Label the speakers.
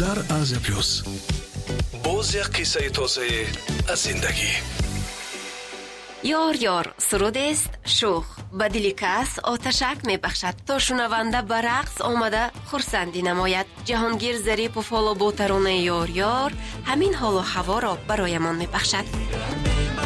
Speaker 1: در آزیا پلوس. باز یک قصه تازه از زندگی.
Speaker 2: یار یار سرود است شوخ به دل کس آتشک می بخشد تا شنونده به رقص آمده خرسندی نماید. جهانگیر ظریف و فالو با ترانه یار یار همین حال و هوا را برایمان می بخشد.